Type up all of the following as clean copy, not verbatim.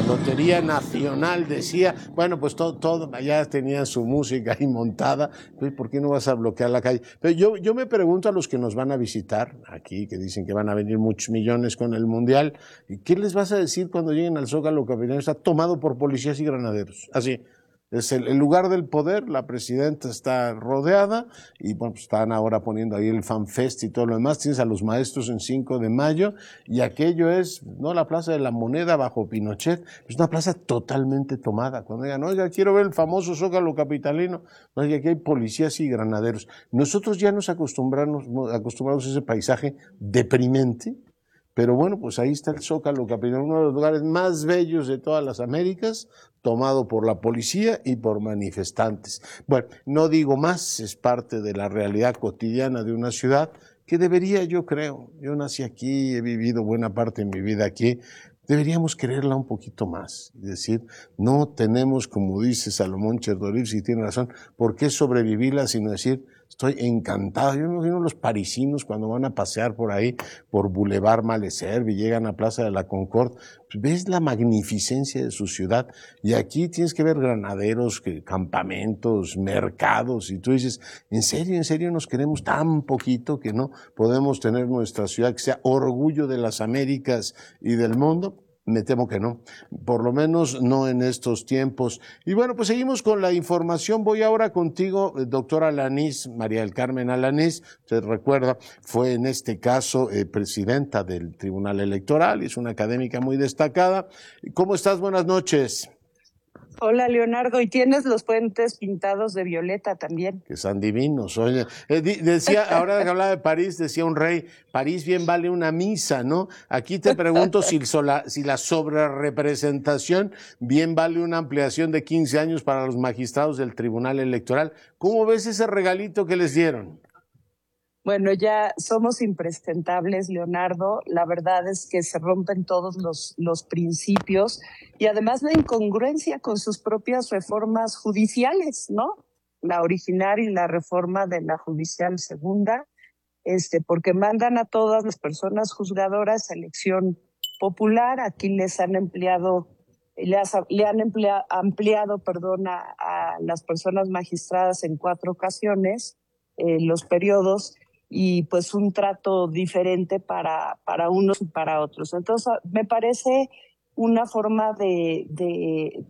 Lotería Nacional decía, bueno, pues todo allá tenían su música ahí montada, pues ¿por qué no vas a bloquear la calle? Pero yo me pregunto a los que nos van a visitar aquí, que dicen que van a venir muchos millones con el Mundial, ¿qué les vas a decir cuando lleguen al Zócalo Capitalino? Está tomado por policías y granaderos, así. Es el lugar del poder, la presidenta está rodeada y bueno, pues están ahora poniendo ahí el FanFest y todo lo demás. Tienes a los maestros en 5 de mayo y aquello es, no la Plaza de la Moneda bajo Pinochet, es una plaza totalmente tomada. Cuando digan, oiga, quiero ver el famoso Zócalo Capitalino, oiga, aquí hay policías y granaderos. Nosotros ya nos acostumbramos a ese paisaje deprimente. Pero bueno, pues ahí está el Zócalo Capitalino, uno de los lugares más bellos de todas las Américas, tomado por la policía y por manifestantes. Bueno, no digo más, es parte de la realidad cotidiana de una ciudad que debería, yo creo, yo nací aquí, he vivido buena parte de mi vida aquí, deberíamos quererla un poquito más. Es decir, no tenemos, como dice Salomón Chertorivsky, si tiene razón, por qué sobrevivirla, sino decir, estoy encantado. Yo me imagino los parisinos cuando van a pasear por ahí, por Boulevard Malesherbes y llegan a Plaza de la Concorde, pues ves la magnificencia de su ciudad. Y aquí tienes que ver granaderos, campamentos, mercados, y tú dices, en serio nos queremos tan poquito que no podemos tener nuestra ciudad que sea orgullo de las Américas y del mundo. Me temo que no, por lo menos no en estos tiempos. Y bueno, pues seguimos con la información. Voy ahora contigo, doctora Alanís, María del Carmen Alanís. Usted recuerda, fue en este caso presidenta del Tribunal Electoral, es una académica muy destacada. ¿Cómo estás? Buenas noches. Hola, Leonardo, y tienes los puentes pintados de violeta también. Que son divinos. Oye, decía, ahora que hablaba de París, decía un rey, París bien vale una misa, ¿no? Aquí te pregunto si la sobrerepresentación bien vale una ampliación de 15 años para los magistrados del Tribunal Electoral. ¿Cómo ves ese regalito que les dieron? Bueno, ya somos impresentables, Leonardo. La verdad es que se rompen todos los principios y además la incongruencia con sus propias reformas judiciales, ¿no? La original y la reforma de la judicial segunda, porque mandan a todas las personas juzgadoras a elección popular. Aquí les han ampliado, a las personas magistradas en 4 ocasiones los periodos, y pues un trato diferente para unos y para otros. Entonces, me parece una forma de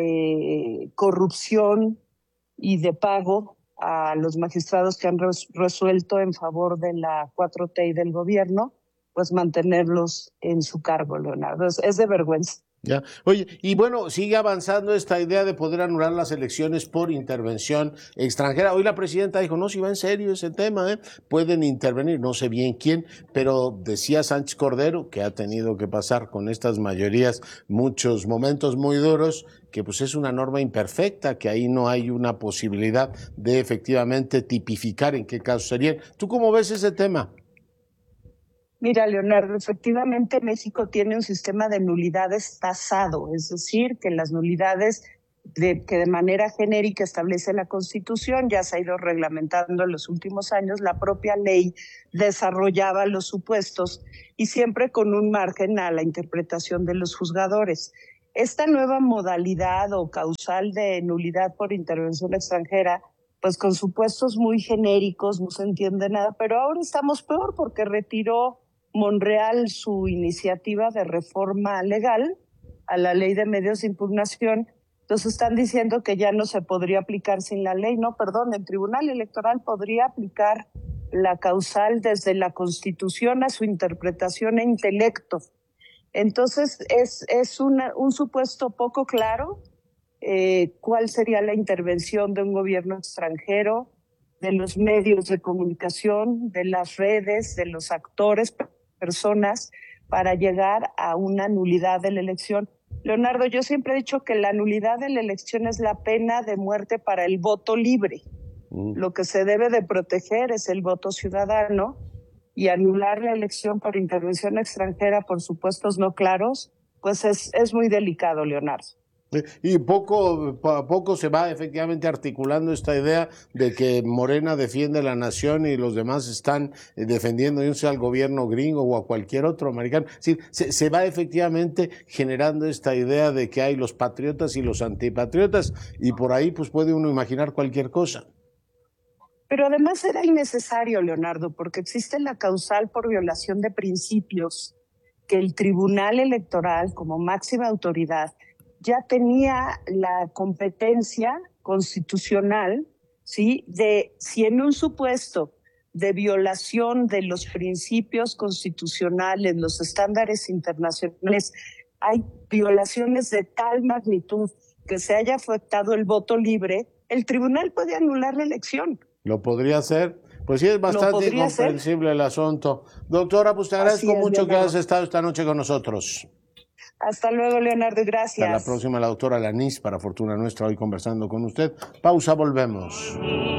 corrupción y de pago a los magistrados que han resuelto en favor de la 4T y del gobierno, pues mantenerlos en su cargo, Leonardo. Es de vergüenza. Ya. Oye, y bueno, sigue avanzando esta idea de poder anular las elecciones por intervención extranjera. Hoy la presidenta dijo, no, si va en serio ese tema, pueden intervenir, no sé bien quién, pero decía Sánchez Cordero, que ha tenido que pasar con estas mayorías muchos momentos muy duros, que pues es una norma imperfecta, que ahí no hay una posibilidad de efectivamente tipificar en qué casos serían. ¿Tú cómo ves ese tema? Mira, Leonardo, efectivamente México tiene un sistema de nulidades tasado, es decir, que las nulidades que de manera genérica establece la Constitución, ya se ha ido reglamentando en los últimos años, la propia ley desarrollaba los supuestos y siempre con un margen a la interpretación de los juzgadores. Esta nueva modalidad o causal de nulidad por intervención extranjera, pues con supuestos muy genéricos, no se entiende nada, pero ahora estamos peor porque retiró Monreal su iniciativa de reforma legal a la ley de medios de impugnación. Entonces están diciendo que ya no se podría aplicar sin la ley. No, perdón, el Tribunal Electoral podría aplicar la causal desde la Constitución a su interpretación e intelecto. Entonces es un supuesto poco claro cuál sería la intervención de un gobierno extranjero, de los medios de comunicación, de las redes, de los actores, personas, para llegar a una nulidad de la elección. Leonardo, yo siempre he dicho que la nulidad de la elección es la pena de muerte para el voto libre. Lo que se debe de proteger es el voto ciudadano, y anular la elección por intervención extranjera por supuestos no claros, pues es muy delicado, Leonardo. Y poco a poco se va efectivamente articulando esta idea de que Morena defiende la nación y los demás están defendiendo, yo no sé, al gobierno gringo o a cualquier otro americano. Es decir, se va efectivamente generando esta idea de que hay los patriotas y los antipatriotas, y por ahí pues puede uno imaginar cualquier cosa. Pero además era innecesario, Leonardo, porque existe la causal por violación de principios que el Tribunal Electoral, como máxima autoridad, ya tenía la competencia constitucional, ¿sí? De si en un supuesto de violación de los principios constitucionales, los estándares internacionales, hay violaciones de tal magnitud que se haya afectado el voto libre, el tribunal puede anular la elección. ¿Lo podría hacer? Pues sí, es bastante incomprensible el asunto. Doctora, pues te agradezco mucho que hayas estado esta noche con nosotros. Hasta luego, Leonardo, y gracias. Hasta la próxima, la doctora Lanis, para fortuna nuestra, hoy conversando con usted. Pausa, volvemos.